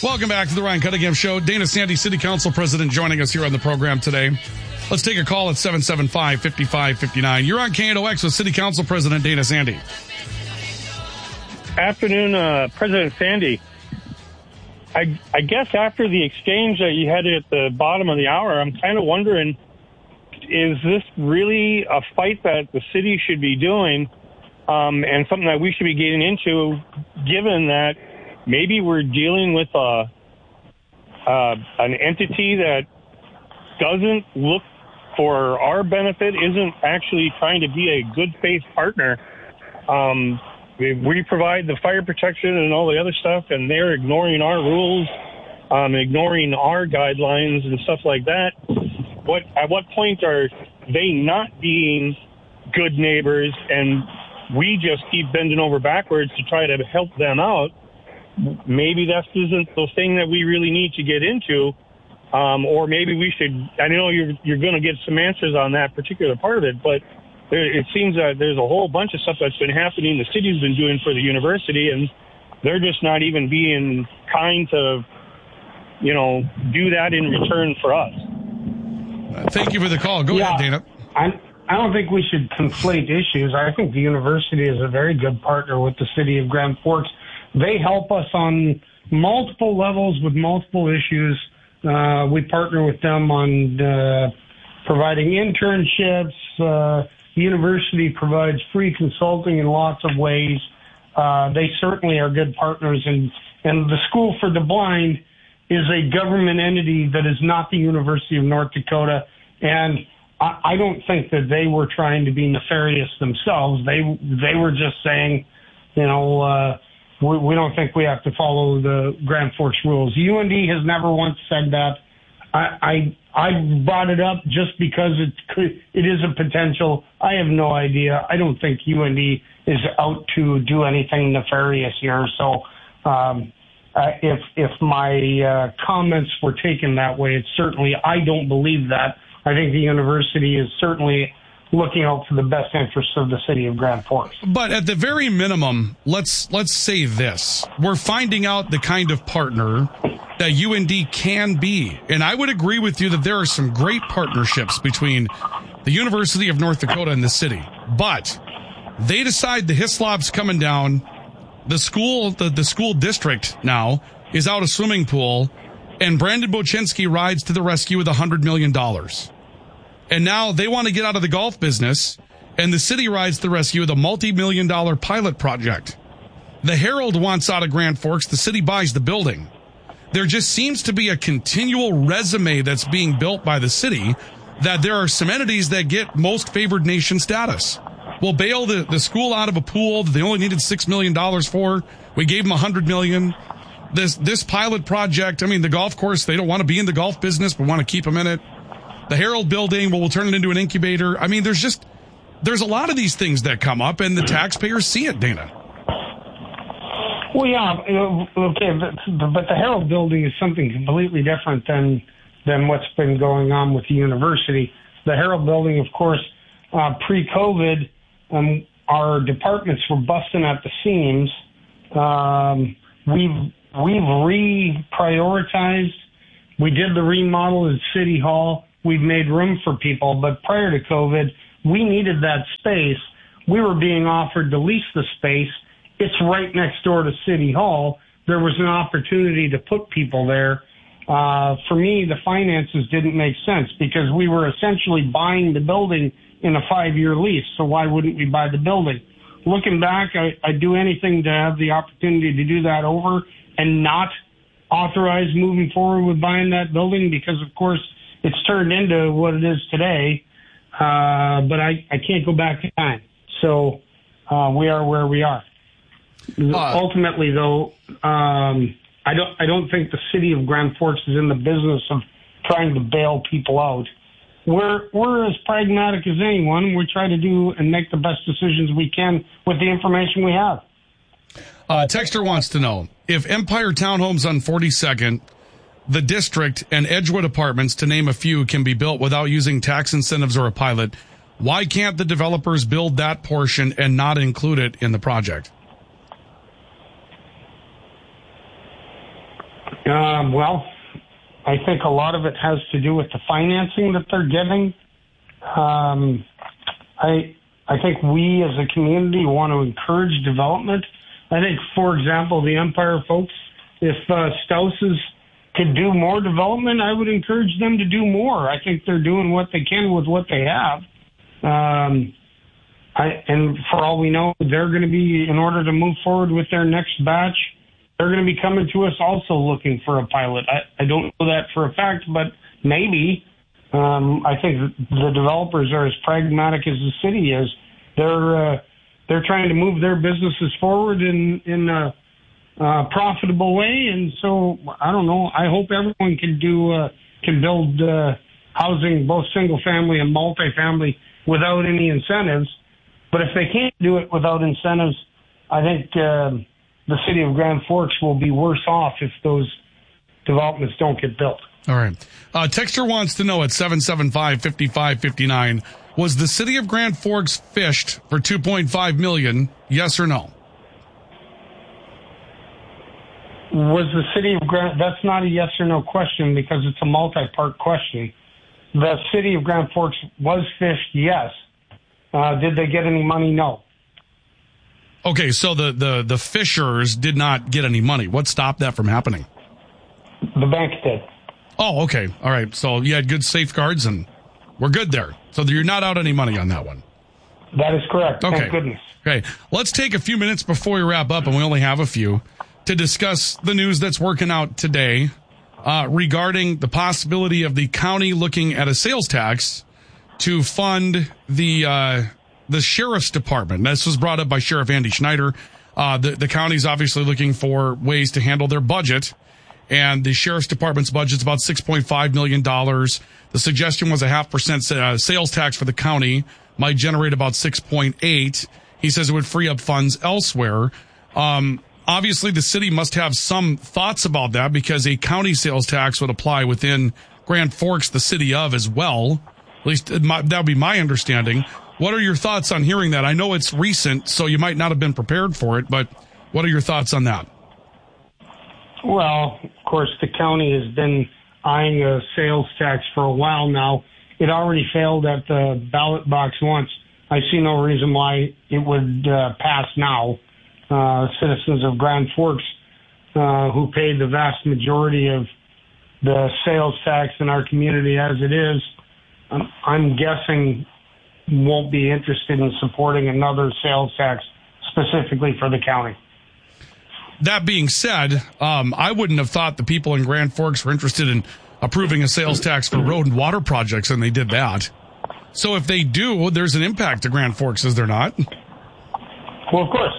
Welcome back to the Ryan Cunningham Show. Dana Sandy, City Council President, joining us here on the program today. Let's take a call at 775-5559. You're on KNOX with City Council President Dana Sandy. Afternoon, President Sandy. I guess after the exchange that you had at the bottom of the hour, I'm kind of wondering, is this really a fight that the city should be doing and something that we should be getting into, given that maybe we're dealing with an entity that doesn't look for our benefit, isn't actually trying to be a good faith partner. We provide the fire protection and all the other stuff, and they're ignoring our rules, ignoring our guidelines and stuff like that. At what point are they not being good neighbors, and we just keep bending over backwards to try to help them out? Maybe that isn't the thing that we really need to get into, or maybe we should. I know you're going to get some answers on that particular part of it, but it seems that there's a whole bunch of stuff that's been happening, the city's been doing for the university, and they're just not even being kind to, do that in return for us. Thank you for the call. Go ahead, Dana. I don't think we should conflate issues. I think the university is a very good partner with the city of Grand Forks. They help us on multiple levels with multiple issues. We partner with them on providing internships. The university provides free consulting in lots of ways. They certainly are good partners. And the School for the Blind is a government entity that is not the University of North Dakota. And I don't think that they were trying to be nefarious themselves. They were just saying, we don't think we have to follow the Grand Forks rules. UND has never once said that. I brought it up just because it is a potential. I have no idea. I don't think UND is out to do anything nefarious here. So if my comments were taken that way, it's certainly, I don't believe that. I think the university is certainly looking out for the best interests of the city of Grand Forks. But at the very minimum, let's say this. We're finding out the kind of partner that UND can be. And I would agree with you that there are some great partnerships between the University of North Dakota and the city. But they decide the Hislop's coming down. The school district now is out a swimming pool, and Brandon Boczynski rides to the rescue with $100 million. And now they want to get out of the golf business, and the city rides to the rescue with a multi-million-dollar pilot project. The Herald wants out of Grand Forks. The city buys the building. There just seems to be a continual resume that's being built by the city that there are some entities that get most favored nation status. We'll bail the school out of a pool that they only needed $6 million for. We gave them $100 million. This pilot project, the golf course, they don't want to be in the golf business, but want to keep them in it. The Herald building, we'll turn it into an incubator. There's a lot of these things that come up, and the taxpayers see it, Dana. Well, yeah, okay, but the Herald building is something completely different than what's been going on with the university. The Herald building, of course, pre-COVID, our departments were busting at the seams. We've reprioritized. We did the remodel at City Hall. We've made room for people, but prior to COVID, we needed that space. We were being offered to lease the space. It's right next door to City Hall. There was an opportunity to put people there. For me, the finances didn't make sense because we were essentially buying the building in a 5-year lease. So why wouldn't we buy the building? Looking back, I'd do anything to have the opportunity to do that over and not authorize moving forward with buying that building because, of course, it's turned into what it is today. But I can't go back in time. So we are where we are. Ultimately, though, I don't think the city of Grand Forks is in the business of trying to bail people out. We're as pragmatic as anyone. We try to do and make the best decisions we can with the information we have. Texter wants to know, if Empire Townhomes on 42nd, the district, and Edgewood Apartments, to name a few, can be built without using tax incentives or a pilot, why can't the developers build that portion and not include it in the project? Well, I think a lot of it has to do with the financing that they're getting. I think we as a community want to encourage development. I think, for example, the Empire folks, if Stouses could do more development, I would encourage them to do more. I think they're doing what they can with what they have. And for all we know, they're going to be, in order to move forward with their next batch, they're going to be coming to us also looking for a pilot. I don't know that for a fact, but maybe. I think the developers are as pragmatic as the city is. They're trying to move their businesses forward in a profitable way, and so I don't know. I hope everyone can build housing, both single family and multifamily, without any incentives. But if they can't do it without incentives, I think the city of Grand Forks will be worse off if those developments don't get built. All right. Texter wants to know at 775-5559, was the city of Grand Forks fished for $2.5 million? Yes or no? Was the city of Grand... That's not a yes or no question because it's a multi-part question. The city of Grand Forks was fished, yes. Did they get any money? No. Okay, so the fishers did not get any money. What stopped that from happening? The bank did. Oh, okay. All right. So you had good safeguards and we're good there. So you're not out any money on that one. That is correct. Okay. Thank goodness. Okay. Let's take a few minutes before we wrap up, and we only have a few, to discuss the news that's working out today regarding the possibility of the county looking at a sales tax to fund the sheriff's department. This was brought up by Sheriff Andy Schneider. The county's obviously looking for ways to handle their budget. And the sheriff's department's budget's about $6.5 million. The suggestion was a 0.5% sales tax for the county might generate about 6.8. He says it would free up funds elsewhere. Obviously, the city must have some thoughts about that because a county sales tax would apply within Grand Forks, the city of, as well. At least that would be my understanding. What are your thoughts on hearing that? I know it's recent, so you might not have been prepared for it, but what are your thoughts on that? Well, of course, the county has been eyeing a sales tax for a while now. It already failed at the ballot box once. I see no reason why it would pass now. Citizens of Grand Forks, who pay the vast majority of the sales tax in our community as it is, I'm guessing won't be interested in supporting another sales tax specifically for the county. That being said, I wouldn't have thought the people in Grand Forks were interested in approving a sales tax for road and water projects, and they did that. So if they do, there's an impact to Grand Forks, is there not? Well, of course.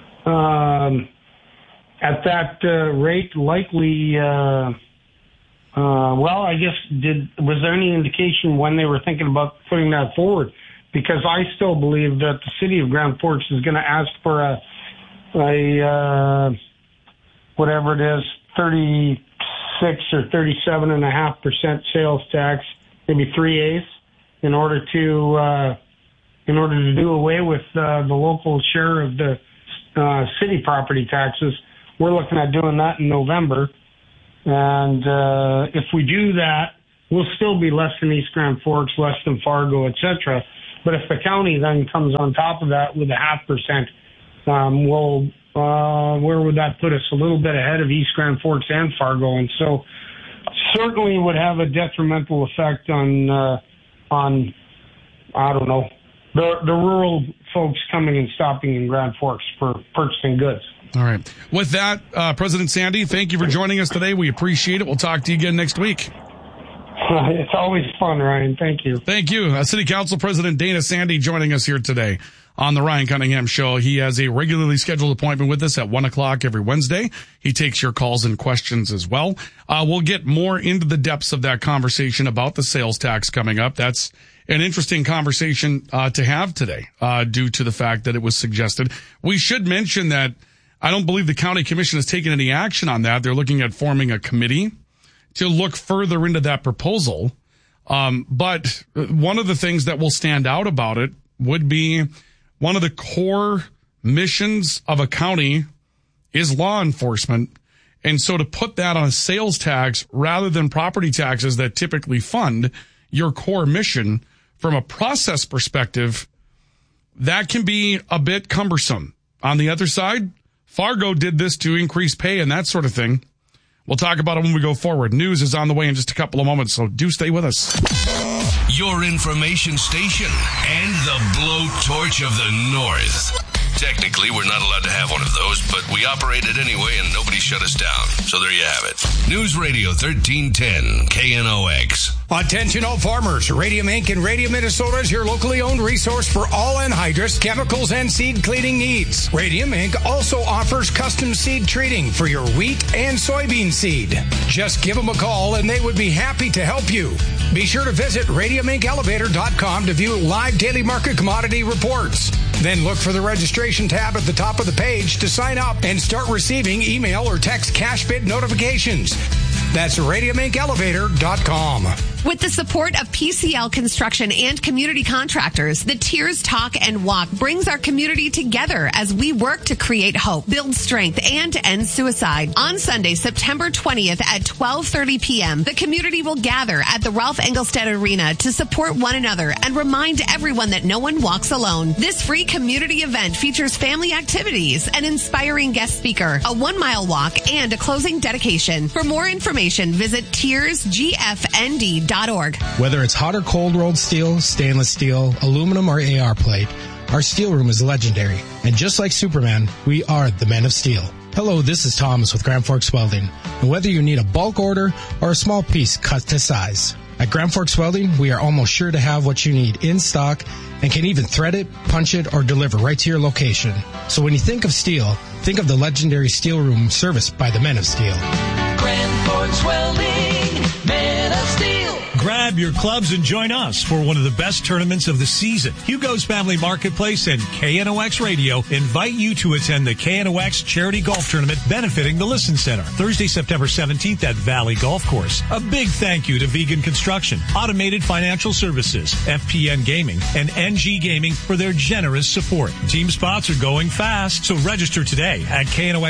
At that rate, likely, well, I guess, was there any indication when they were thinking about putting that forward? Because I still believe that the city of Grand Forks is going to ask for a whatever it is, 36 or 37.5% sales tax, maybe 3/8, in order to do away with the local share of the city property taxes. We're looking at doing that in November, and if we do that, we'll still be less than East Grand Forks, less than Fargo, etc. But if the county then comes on top of that with a 0.5%, where would that put us? A little bit ahead of East Grand Forks and Fargo, and so certainly would have a detrimental effect on I don't know, the rural folks coming and stopping in Grand Forks for purchasing goods. All right. With that, President Sandy, thank you for joining us today. We appreciate it. We'll talk to you again next week. It's always fun, Ryan. Thank you. Thank you. City Council President Dana Sandy joining us here today on the Ryan Cunningham Show. He has a regularly scheduled appointment with us at 1 o'clock every Wednesday. He takes your calls and questions as well. We'll get more into the depths of that conversation about the sales tax coming up. That's an interesting conversation to have today due to the fact that it was suggested. We should mention that I don't believe the county commission has taken any action on that. They're looking at forming a committee to look further into that proposal. But one of the things that will stand out about it would be one of the core missions of a county is law enforcement. And so to put that on a sales tax rather than property taxes that typically fund your core mission from a process perspective, that can be a bit cumbersome. On the other side, Fargo did this to increase pay and that sort of thing. We'll talk about it when we go forward. News is on the way in just a couple of moments, so do stay with us. Your information station and the blowtorch of the North. Technically, we're not allowed to have one of those, but we operate it anyway and nobody shut us down. So there you have it. News Radio 1310, KNOX. Attention all farmers. Radium Inc. and Radium Minnesota is your locally owned resource for all anhydrous, chemicals, and seed cleaning needs. Radium Inc. also offers custom seed treating for your wheat and soybean seed. Just give them a call and they would be happy to help you. Be sure to visit radiumincelevator.com to view live daily market commodity reports. Then look for the registration tab at the top of the page to sign up and start receiving email or text cash bid notifications. That's radiumincelevator.com. With the support of PCL Construction and community contractors, the Tears Talk and Walk brings our community together as we work to create hope, build strength, and end suicide. On Sunday, September 20th at 12:30 p.m., the community will gather at the Ralph Engelstad Arena to support one another and remind everyone that no one walks alone. This free community event features family activities, an inspiring guest speaker, a 1-mile walk, and a closing dedication. For more information, visit tearsgfnd.org. Whether it's hot or cold rolled steel, stainless steel, aluminum, or AR plate, our steel room is legendary. And just like Superman, we are the Men of Steel. Hello, this is Thomas with Grand Forks Welding. And whether you need a bulk order or a small piece cut to size, at Grand Forks Welding, we are almost sure to have what you need in stock and can even thread it, punch it, or deliver right to your location. So when you think of steel, think of the legendary steel room serviced by the Men of Steel. Grand Forks Welding, Men of Steel. Grab your clubs and join us for one of the best tournaments of the season. Hugo's Family Marketplace and KNOX Radio invite you to attend the KNOX Charity Golf Tournament benefiting the Listen Center, Thursday, September 17th at Valley Golf Course. A big thank you to Vegan Construction, Automated Financial Services, FPN Gaming, and NG Gaming for their generous support. Team spots are going fast, so register today at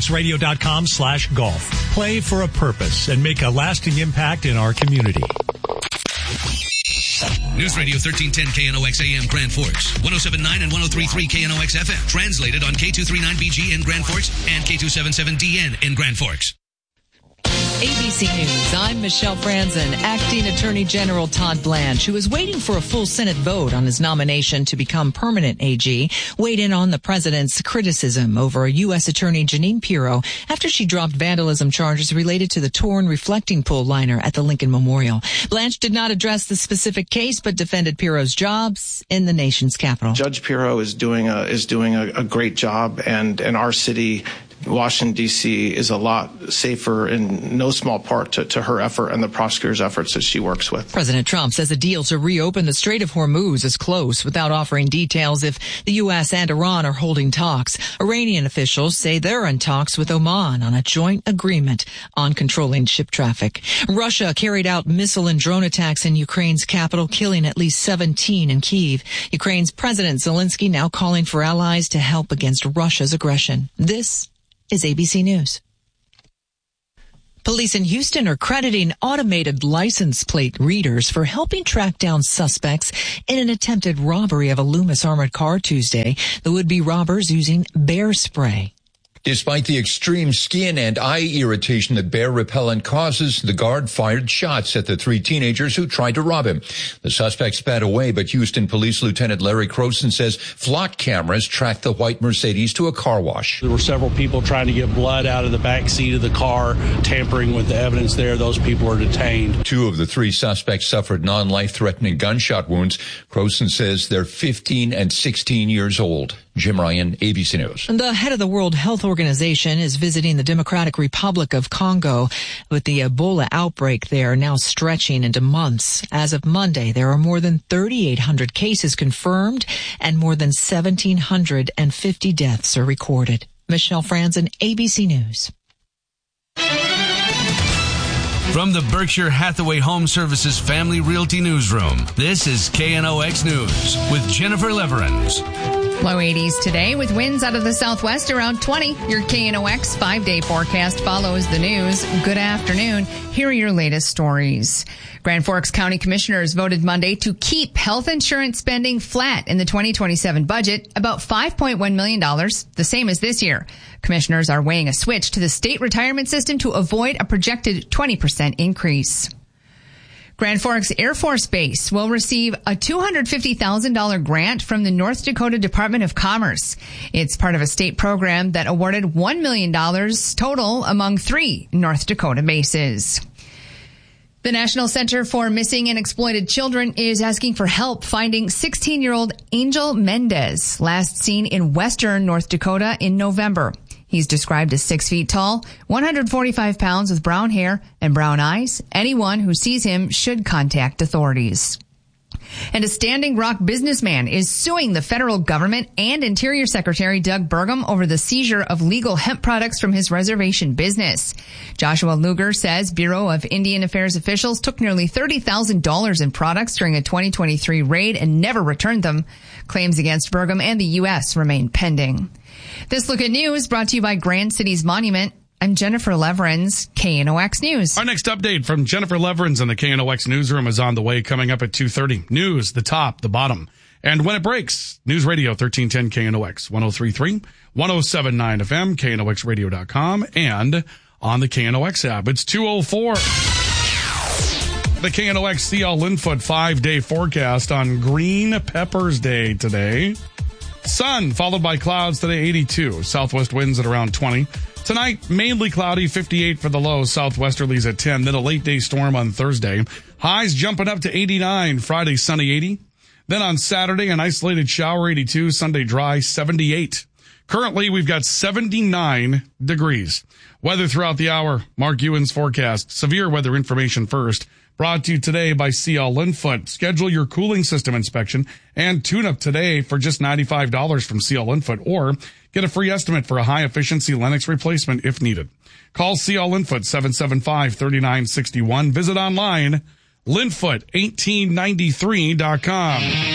knoxradio.com/golf. Play for a purpose and make a lasting impact in our community. News Radio 1310 KNOX AM Grand Forks, 107.9 and 103.3 KNOX FM. Translated on K239BG in Grand Forks and K277DN in Grand Forks. ABC News, I'm Michelle Franzen. Acting Attorney General Todd Blanche, who is waiting for a full Senate vote on his nomination to become permanent AG, weighed in on the president's criticism over U.S. Attorney Jeanine Pirro after she dropped vandalism charges related to the torn reflecting pool liner at the Lincoln Memorial. Blanche did not address the specific case, but defended Pirro's jobs in the nation's capital. Judge Pirro is doing a great job, and our city, Washington, D.C., is a lot safer in no small part to her effort and the prosecutor's efforts that she works with. President Trump says a deal to reopen the Strait of Hormuz is close without offering details if the U.S. and Iran are holding talks. Iranian officials say they're in talks with Oman on a joint agreement on controlling ship traffic. Russia carried out missile and drone attacks in Ukraine's capital, killing at least 17 in Kyiv. Ukraine's President Zelensky now calling for allies to help against Russia's aggression. This is ABC News. Police in Houston are crediting automated license plate readers for helping track down suspects in an attempted robbery of a Loomis armored car Tuesday. The would-be robbers using bear spray. Despite the extreme skin and eye irritation that bear repellent causes, the guard fired shots at the three teenagers who tried to rob him. The suspect sped away, but Houston Police Lieutenant Larry Croson says flock cameras tracked the white Mercedes to a car wash. There were several people trying to get blood out of the back seat of the car, tampering with the evidence there. Those people are detained. Two of the three suspects suffered non-life-threatening gunshot wounds. Croson says they're 15 and 16 years old. Jim Ryan, ABC News. The head of the World Health Organization is visiting the Democratic Republic of Congo with the Ebola outbreak there now stretching into months. As of Monday, there are more than 3,800 cases confirmed and more than 1,750 deaths are recorded. Michelle Franzen, ABC News. From the Berkshire Hathaway Home Services Family Realty Newsroom, this is KNOX News with Jennifer Leverins. Low 80s today with winds out of the southwest around 20. Your KNOX 5-day forecast follows the news. Good afternoon. Here are your latest stories. Grand Forks County Commissioners voted Monday to keep health insurance spending flat in the 2027 budget, about $5.1 million, the same as this year. Commissioners are weighing a switch to the state retirement system to avoid a projected 20% increase. Grand Forks Air Force Base will receive a $250,000 grant from the North Dakota Department of Commerce. It's part of a state program that awarded $1 million total among 3 North Dakota bases. The National Center for Missing and Exploited Children is asking for help finding 16-year-old Angel Mendez, last seen in western North Dakota in November. He's described as 6 feet tall, 145 pounds with brown hair and brown eyes. Anyone who sees him should contact authorities. And a Standing Rock businessman is suing the federal government and Interior Secretary Doug Burgum over the seizure of legal hemp products from his reservation business. Joshua Luger says Bureau of Indian Affairs officials took nearly $30,000 in products during a 2023 raid and never returned them. Claims against Burgum and the U.S. remain pending. This Look at News brought to you by Grand Cities Monument. I'm Jennifer Leverins, KNOX News. Our next update from Jennifer Leverins in the KNOX newsroom is on the way, coming up at 2:30. News, the top, the bottom. And when it breaks, News Radio 1310 KNOX, 103.3, 107.9 FM, KNOXradio.com, and on the KNOX app. It's 2:04. The KNOX CL Linfoot 5-day forecast on Green Peppers Day today. Sun, followed by clouds today, 82. Southwest winds at around 20. Tonight, mainly cloudy, 58 for the low. Southwesterlies at 10. Then a late-day storm on Thursday. Highs jumping up to 89. Friday, sunny, 80. Then on Saturday, an isolated shower, 82. Sunday, dry, 78. Currently, we've got 79 degrees. Weather throughout the hour. Mark Ewan's forecast. Severe weather information first. Brought to you today by CL Linfoot. Schedule your cooling system inspection and tune-up today for just $95 from CL Linfoot, or get a free estimate for a high-efficiency Lennox replacement if needed. Call CL Linfoot 775-3961. Visit online, Linfoot1893.com.